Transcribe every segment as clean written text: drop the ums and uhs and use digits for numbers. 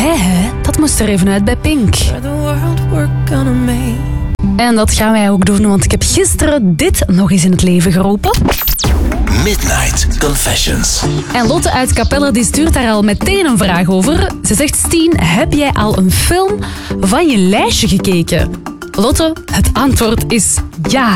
Dat moest er even uit bij Pink. En dat gaan wij ook doen, want ik heb gisteren dit nog eens in het leven geroepen. Midnight Confessions. En Lotte uit Capelle die stuurt daar al meteen een vraag over. Ze zegt, Stien, heb jij al een film van je lijstje gekeken? Lotte, het antwoord is ja.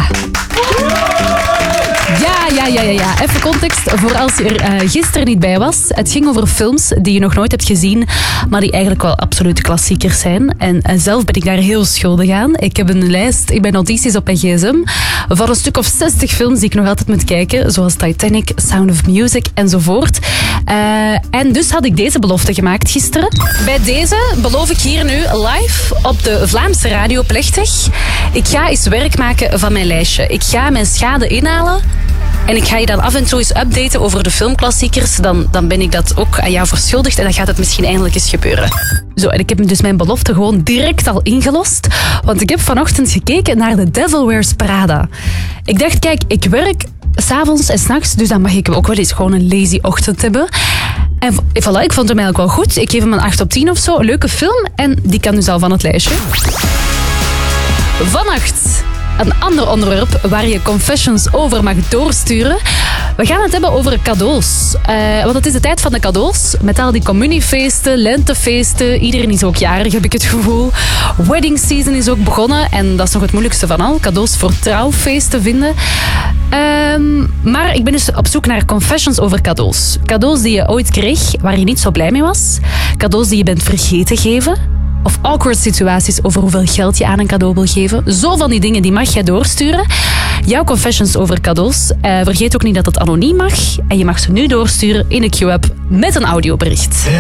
Ja. Even context voor als je er gisteren niet bij was. Het ging over films die je nog nooit hebt gezien, maar die eigenlijk wel absolute klassiekers zijn. En zelf ben ik daar heel schuldig aan. Ik heb een lijst in mijn notities op mijn gsm van een stuk of 60 films die ik nog altijd moet kijken, zoals Titanic, Sound of Music enzovoort. En dus had ik deze belofte gemaakt gisteren. Bij deze beloof ik hier nu live op de Vlaamse radio plechtig. Ik ga eens werk maken van mijn lijstje. Ik ga mijn schade inhalen. En ik ga je dan af en toe eens updaten over de filmklassiekers. Dan ben ik dat ook aan jou verschuldigd. En dan gaat het misschien eindelijk eens gebeuren. Zo, en ik heb dus mijn belofte gewoon direct al ingelost. Want ik heb vanochtend gekeken naar The Devil Wears Prada. Ik dacht, kijk, ik werk 's avonds en 's nachts. Dus dan mag ik ook wel eens gewoon een lazy ochtend hebben. En voilà, ik vond hem eigenlijk wel goed. Ik geef hem een 8 op 10 of zo. Een leuke film. En die kan dus al van het lijstje. Vannacht. Een ander onderwerp waar je confessions over mag doorsturen. We gaan het hebben over cadeaus. Want het is de tijd van de cadeaus. Met al die communiefeesten, lentefeesten. Iedereen is ook jarig, heb ik het gevoel. Wedding season is ook begonnen. En dat is nog het moeilijkste van al. Cadeaus voor trouwfeesten vinden. Maar ik ben dus op zoek naar confessions over cadeaus. Cadeaus die je ooit kreeg, waar je niet zo blij mee was. Cadeaus die je bent vergeten geven. Of awkward situaties over hoeveel geld je aan een cadeau wil geven. Zo van die dingen, die mag jij doorsturen. Jouw confessions over cadeaus. Vergeet ook niet dat het anoniem mag. En je mag ze nu doorsturen in de Q-app met een audiobericht.